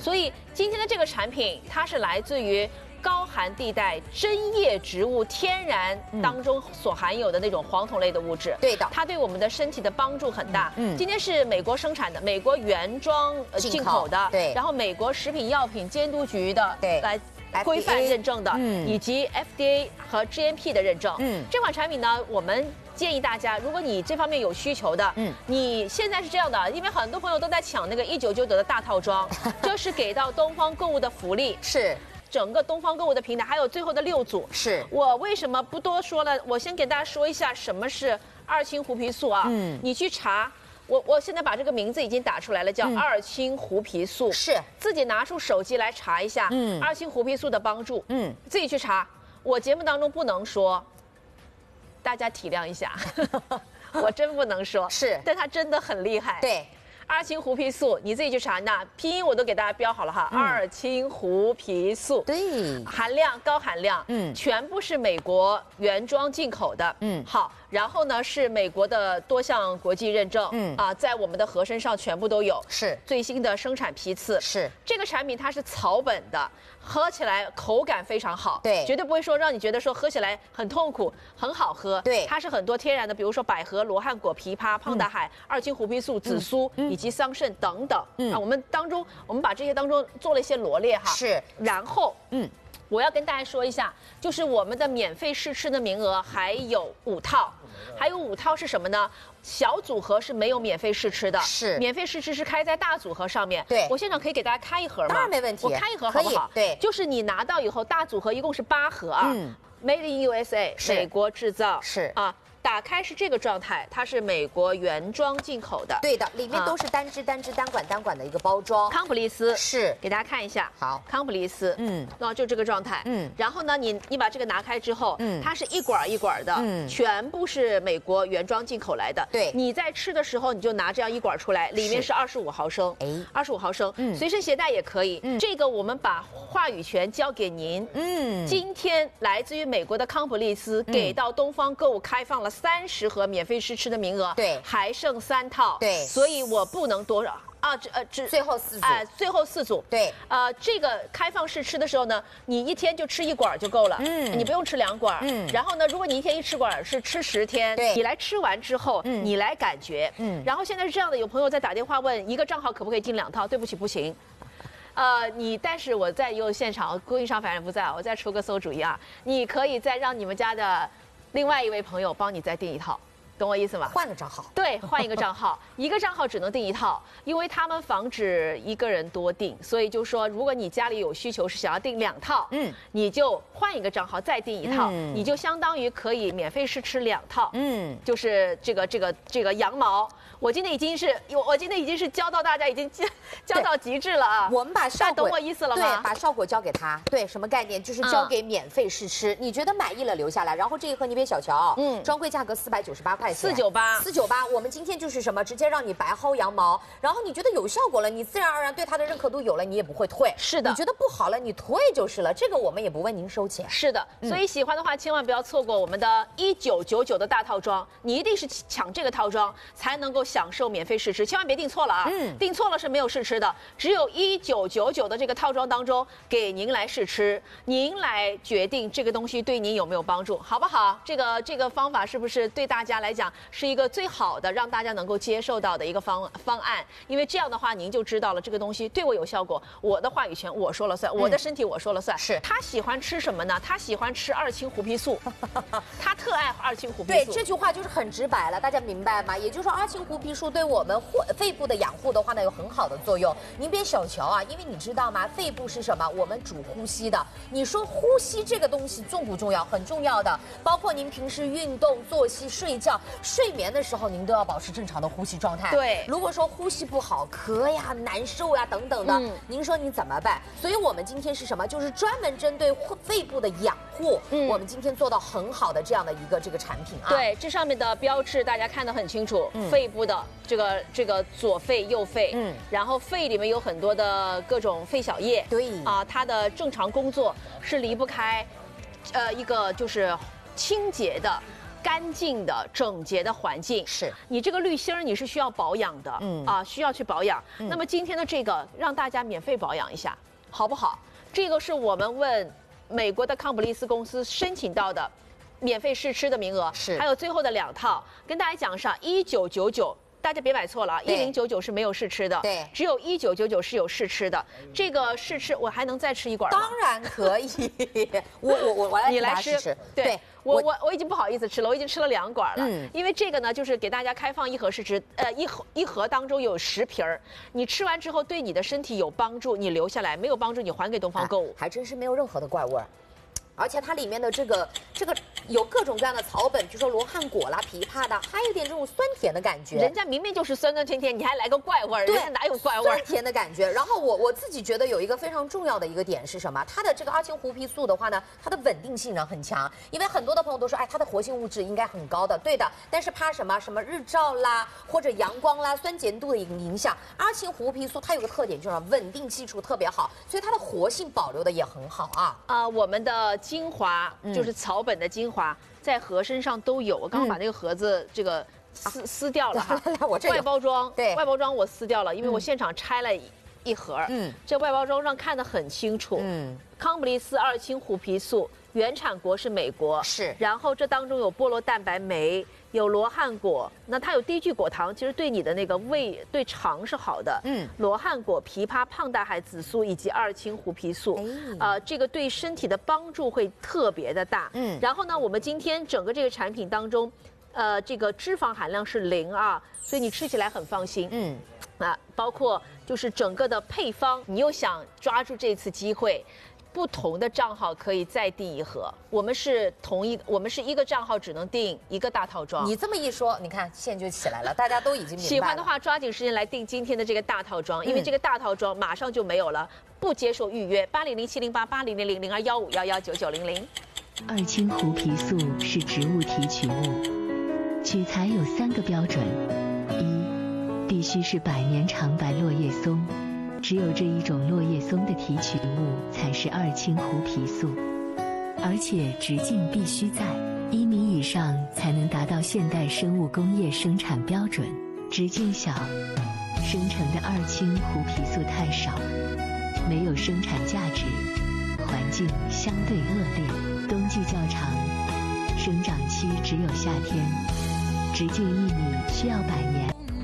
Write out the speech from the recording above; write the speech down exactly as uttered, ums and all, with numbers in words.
所以今天的这个产品，它是来自于高寒地带针叶植物天然当中所含有的那种黄酮类的物质。 对的， 它对我们的身体的帮助很大。嗯，今天是美国生产的，美国原装呃进口的， 对， 然后美国食品药品监督局的， 对， 来。规范认证的， 嗯， 以及 F D A 和 G M P 的认证， 嗯， 这款产品呢，我们建议大家，如果你这方面有需求的，嗯，你现在是这样的，因为很多朋友都在抢那个一九九九的大套装，这是给到东方购物的福利， 是整个东方购物的平台，还有最后的六组， 是我为什么不多说了？我先给大家说一下什么是二氢胡皮素啊，嗯，你去查。我我现在把这个名字已经打出来了，叫二氢胡皮素， 嗯、是自己拿出手机来查一下，嗯，二氢胡皮素的帮助，嗯，自己去查。我节目当中不能说，大家体谅一下，我真不能说， 是， 但它真的很厉害， 对。 二氢胡皮素，你自己去查，那拼音我都给大家标好了哈。嗯、二氢胡皮素， 对， 含量高含量，嗯，全部是美国原装进口的，嗯，好，然后呢是美国的多项国际认证，嗯啊，在我们的盒身上全部都有， 是最新的生产批次， 是这个产品它是草本的，喝起来口感非常好， 对， 绝对不会说让你觉得说喝起来很痛苦，很好喝， 对， 它是很多天然的，比如说百合、罗汉果、枇杷、胖大海、嗯、二氢胡皮素、紫苏、嗯、以及桑葚等等，嗯啊，我们当中我们把这些当中做了一些罗列哈， 是， 然后嗯。我要跟大家说一下，就是我们的免费试吃的名额还有五套，还有五套是什么呢？小组合是没有免费试吃的， 是免费试吃是开在大组合上面。 对， 我现场可以给大家开一盒吗？ 当然没问题， 我开一盒好不好？ 对， 就是你拿到以后，大组合一共是八盒啊。嗯 ，Made in U S A， 美国制造是啊。打开是这个状态，它是美国原装进口的， 对的，里面都是单支、单支、单管、单管的一个包装。 康普利斯是， 给大家看一下， 好， 康普利斯，嗯，那就这个状态，嗯，然后呢，你你把这个拿开之后，嗯，它是一管一管的，嗯，全部是美国原装进口来的， 对， 你在吃的时候你就拿这样一管出来，里面是二十五毫升，哎，二十五毫升，嗯，随身携带也可以，嗯，这个我们把话语权交给您，嗯，今天来自于美国的康普利斯给到东方购物开放了三十盒。免费试吃的名额， 对， 还剩三套， 对， 所以我不能多少啊，这呃这最后四组， 哎、呃，最后四组， 对， 呃，这个开放试吃的时候呢，你一天就吃一管就够了，嗯，你不用吃两管，嗯，然后呢，如果你一天一吃管是吃十天， 对， 你来吃完之后，嗯，你来感觉，嗯，然后现在是这样的，有朋友在打电话问一个账号可不可以进两套，对不起，不行。呃，你但是我在优现场，供应商反正不在，我再出个馊主意啊，你可以再让你们家的另外一位朋友帮你再订一套。懂我意思吗？ 换个账号， 对，换一个账号，一个账号只能订一套，因为他们防止一个人多订，所以就说，如果你家里有需求是想要订两套，嗯，你就换一个账号再订一套，嗯、你就相当于可以免费试吃两套，嗯，就是这个这个这个羊毛，我今天已经是，我我今天已经是教到大家已经教教到极致了啊！ 我们把效果， 懂我意思了吗？ 对，把效果交给他，对，什么概念？就是交给免费试吃，嗯、你觉得满意了留下来，然后这一盒你别小瞧，嗯，专柜价格四百九十八块。 四九八， 四九八，我们今天就是什么，直接让你白薅羊毛，然后你觉得有效果了，你自然而然对它的认可度有了，你也不会退。 是的， 你觉得不好了，你退就是了，这个我们也不问您收钱。 是的，所以喜欢的话千万不要错过我们的一九九九的大套装，你一定是抢这个套装才能够享受免费试吃，千万别订错了啊！嗯，订错了是没有试吃的，只有一九九九的这个套装当中给您来试吃，您来决定这个东西对您有没有帮助，好不好？这个这个方法是不是对大家来讲是一个最好的让大家能够接受到的一个方方案？因为这样的话，您就知道了这个东西对我有效果，我的话语权我说了算，我的身体我说了算。 是他喜欢吃什么呢？他喜欢吃二氢胡皮素，他特爱二氢胡皮素。 对，这句话就是很直白了，大家明白吗？也就是说，二氢胡皮素对我们肺部的养护的话呢，有很好的作用。您别小瞧啊，因为你知道吗？肺部是什么？我们主呼吸的。你说呼吸这个东西重不重要？很重要的，包括您平时运动、作息、睡觉、睡眠的时候，您都要保持正常的呼吸状态。 对， 如果说呼吸不好，咳呀、难受呀等等的，嗯、您说你怎么办？所以我们今天是什么？就是专门针对肺部的养护，嗯、我们今天做到很好的这样的一个这个产品啊。 对，这上面的标志大家看得很清楚，嗯、肺部的这个这个左肺、右肺，嗯，然后肺里面有很多的各种肺小叶， 对啊，它的正常工作是离不开，呃，一个就是清洁的。 干净的、整洁的环境。 是你这个滤芯儿你是需要保养的，嗯啊，需要去保养。嗯、那么今天的这个让大家免费保养一下，好不好？这个是我们问美国的康普利斯公司申请到的免费试吃的名额， 是还有最后的两套，跟大家讲上一九九九。大家别买错了啊！一零九九是没有试吃的， 对， 只有一九九九是有试吃的。这个试吃我还能再吃一管吗？当然可以，我我我我来你来吃吃。 对，对我我我已经不好意思吃了，我已经吃了两管了。嗯，因为这个呢，就是给大家开放一盒试吃，呃，一盒一盒当中有十瓶儿，你吃完之后对你的身体有帮助，你留下来；没有帮助，你还给东方购物。 啊、还真是没有任何的怪味儿。而且它里面的这个这个有各种各样的草本，比如说罗汉果啦、枇杷的，还有点这种酸甜的感觉。 人家明明就是酸酸甜甜，你还来个怪味儿， 对， 人家哪有怪味儿？ 酸甜的感觉。然后我我自己觉得有一个非常重要的一个点是什么？它的这个阿青胡皮素的话呢，它的稳定性呢很强。因为很多的朋友都说，哎，它的活性物质应该很高的，对的。但是怕什么什么日照啦，或者阳光啦、酸碱度的一个影响。阿青胡皮素它有个特点就是稳定基础特别好，所以它的活性保留的也很好啊。 啊、呃，我们的精华。嗯就是草本的精华，在盒身上都有。我刚刚把那个盒子这个撕、嗯、撕掉了哈， 来来我这外包装， 对， 外包装我撕掉了，因为我现场拆了一盒。嗯，这外包装上看得很清楚。嗯，康普利斯二氢虎皮素原产国是美国， 是。 然后这当中有菠萝蛋白酶，有罗汉果，那它有低聚果糖，其实对你的那个胃、对肠是好的。嗯，罗汉果、枇杷、胖大海紫苏以及二氢胡皮素，哎、呃，这个对身体的帮助会特别的大。嗯，然后呢，我们今天整个这个产品当中，呃，这个脂肪含量是零啊，所以你吃起来很放心。嗯，啊，包括就是整个的配方，你又想抓住这次机会。不同的账号可以再订一盒，我们是同一，我们是一个账号只能订一个大套装。 你这么一说，你看线就起来了，大家都已经明白了。 喜欢的话，抓紧时间来订今天的这个大套装，因为这个大套装马上就没有了，不接受预约。八零零七零八八零零零零二幺五幺幺九九零零。 二氢胡皮素是植物提取物，取材有三个标准：一，必须是百年长白落叶松。只有这一种落叶松的提取物才是二氢胡皮素，而且直径必须在一米以上才能达到现代生物工业生产标准。直径小，生成的二氢胡皮素太少，没有生产价值，环境相对恶劣，冬季较长，生长期只有夏天，直径一米需要百年。